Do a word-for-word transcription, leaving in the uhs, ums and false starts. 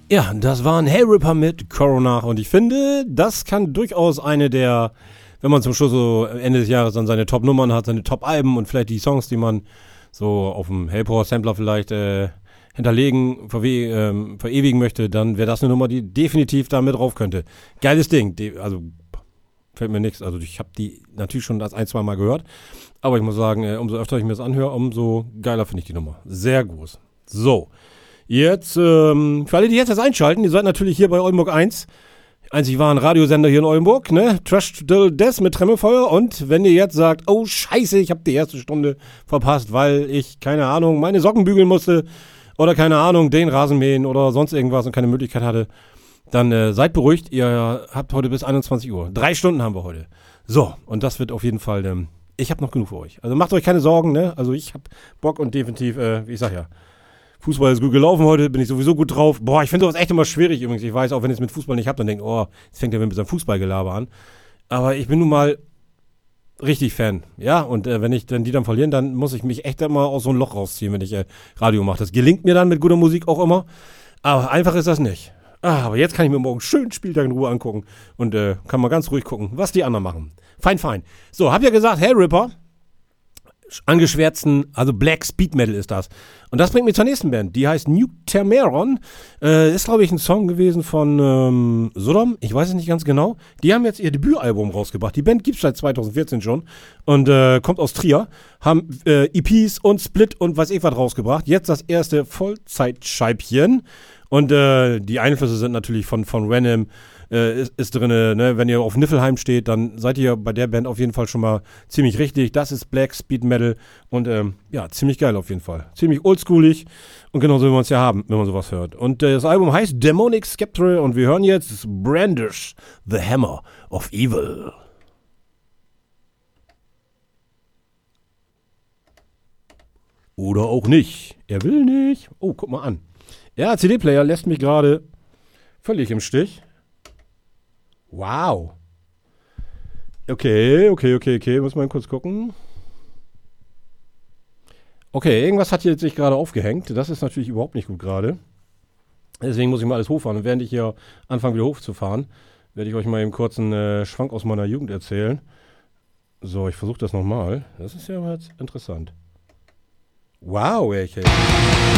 Ja, das war ein Hellripper mit Coronach und ich finde, das kann durchaus eine der, wenn man zum Schluss so Ende des Jahres dann seine Top-Nummern hat, seine Top-Alben und vielleicht die Songs, die man so auf dem Hellpower-Sampler vielleicht äh, hinterlegen, verwe- ähm, verewigen möchte, dann wäre das eine Nummer, die definitiv da mit drauf könnte. Geiles Ding, De- also fällt mir nichts, also ich habe die natürlich schon das ein, zwei Mal gehört, aber ich muss sagen, äh, umso öfter ich mir das anhöre, umso geiler finde ich die Nummer. Sehr groß. So. Jetzt, ähm, für alle, die jetzt erst einschalten, ihr seid natürlich hier bei Oldenburg eins, einzig wahren Radiosender hier in Oldenburg, ne? Trash Till Death mit Tremmelfeuer. Und wenn ihr jetzt sagt, oh scheiße, ich habe die erste Stunde verpasst, weil ich, keine Ahnung, meine Socken bügeln musste oder keine Ahnung, den Rasen mähen oder sonst irgendwas und keine Möglichkeit hatte, dann äh, seid beruhigt, ihr habt heute bis einundzwanzig Uhr. Drei Stunden haben wir heute. So, und das wird auf jeden Fall, ähm, ich habe noch genug für euch. Also macht euch keine Sorgen, ne? Also ich habe Bock und definitiv, äh, wie ich sag ja, Fußball ist gut gelaufen heute, bin ich sowieso gut drauf. Boah, ich finde sowas echt immer schwierig übrigens. Ich weiß, auch wenn ihr es mit Fußball nicht habt, dann denkt, oh, jetzt fängt er mit seinem Fußballgelaber an. Aber ich bin nun mal richtig Fan. Ja, und äh, wenn ich wenn die dann verlieren, dann muss ich mich echt immer aus so einem Loch rausziehen, wenn ich äh, Radio mache. Das gelingt mir dann mit guter Musik auch immer. Aber einfach ist das nicht. Ah, aber jetzt kann ich mir morgen schön Spieltag in Ruhe angucken und äh, kann mal ganz ruhig gucken, was die anderen machen. Fein, fein. So, hab ja gesagt, Hellripper. Angeschwärzten, also Black Speed Metal ist das. Und das bringt mich zur nächsten Band. Die heißt Newtermeron. Äh, ist, glaube ich, ein Song gewesen von ähm, Sodom. Ich weiß es nicht ganz genau. Die haben jetzt ihr Debütalbum rausgebracht. Die Band gibt es seit zweitausendvierzehn schon und äh, kommt aus Trier. Haben äh, E Ps und Split und weiß ich was rausgebracht. Jetzt das erste Vollzeitscheibchen. Und äh, die Einflüsse sind natürlich von, von Venom, äh, ist, ist drin, ne? Wenn ihr auf Niflheim steht, dann seid ihr bei der Band auf jeden Fall schon mal ziemlich richtig. Das ist Black Speed Metal und ähm, ja, ziemlich geil auf jeden Fall. Ziemlich oldschoolig und genauso wie wir es ja haben, wenn man sowas hört. Und äh, das Album heißt Demonic Sceptre und wir hören jetzt Brandish, the Hammer of Evil. Oder auch nicht. Er will nicht. Oh, guck mal an. Ja, C D-Player lässt mich gerade völlig im Stich. Wow. Okay, okay, okay, okay. Muss mal kurz gucken. Okay, irgendwas hat hier sich gerade aufgehängt. Das ist natürlich überhaupt nicht gut gerade. Deswegen muss ich mal alles hochfahren. Und während ich hier anfange, wieder hochzufahren, werde ich euch mal eben kurz einen äh, Schwank aus meiner Jugend erzählen. So, ich versuche das nochmal. Das ist ja jetzt interessant. Wow, ey.